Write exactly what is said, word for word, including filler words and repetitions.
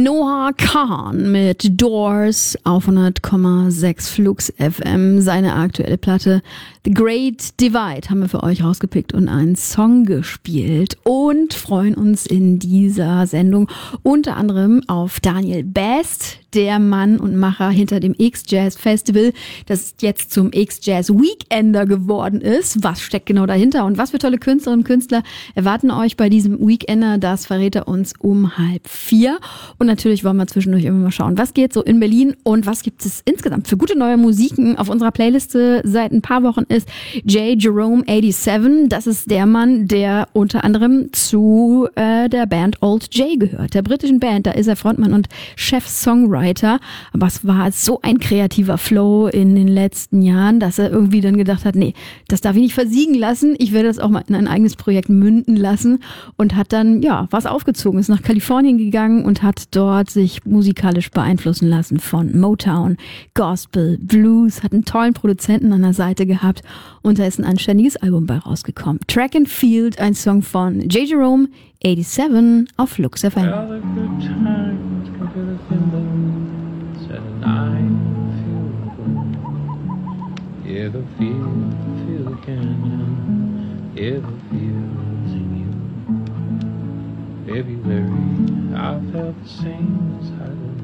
Noah Kahan mit Doors auf hundert Komma sechs Flux F M. Seine aktuelle Platte The Great Divide haben wir für euch rausgepickt und einen Song gespielt und freuen uns in dieser Sendung unter anderem auf Daniel Best, der Mann und Macher hinter dem X-Jazz Festival, das jetzt zum X-Jazz Weekender geworden ist. Was steckt genau dahinter und was für tolle Künstlerinnen und Künstler erwarten euch bei diesem Weekender? Das verrät er uns um halb vier. Und natürlich wollen wir zwischendurch immer mal schauen, was geht so in Berlin und was gibt es insgesamt für gute neue Musiken. Auf unserer Playliste seit ein paar Wochen ist J. Jerome siebenundachtzig. Das ist der Mann, der unter anderem zu äh, der Band Old J gehört, der britischen Band. Da ist er Frontmann und Chef-Songwriter. Aber es war so ein kreativer Flow in den letzten Jahren, dass er irgendwie dann gedacht hat, nee, das darf ich nicht versiegen lassen. Ich werde das auch mal in ein eigenes Projekt münden lassen und hat dann, ja, was aufgezogen, ist nach Kalifornien gegangen und hat dort sich musikalisch beeinflussen lassen von Motown, Gospel, Blues, hat einen tollen Produzenten an der Seite gehabt und da ist ein anständiges Album bei rausgekommen. Track and Field, ein Song von J. Jerome siebenundachtzig auf Flux F M. Yeah, the feel, feel the canyon, yeah, the feels in you. February, I felt the same as I